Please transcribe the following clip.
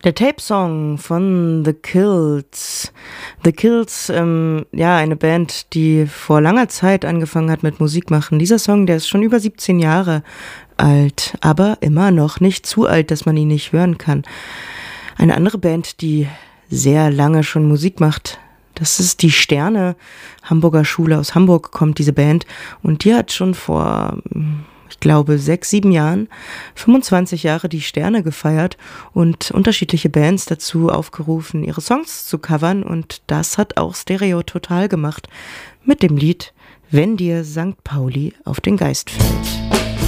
Der Tape-Song von The Kills. The Kills, ja, eine Band, die vor langer Zeit angefangen hat mit Musik machen. Dieser Song, der ist schon über 17 Jahre alt, aber immer noch nicht zu alt, dass man ihn nicht hören kann. Eine andere Band, die sehr lange schon Musik macht, das ist die Sterne, Hamburger Schule. Aus Hamburg kommt diese Band und die hat schon vor, ich glaube, 6, 7 Jahren 25 Jahre die Sterne gefeiert und unterschiedliche Bands dazu aufgerufen, ihre Songs zu covern, und das hat auch Stereo Total gemacht mit dem Lied Wenn dir St. Pauli auf den Geist fällt.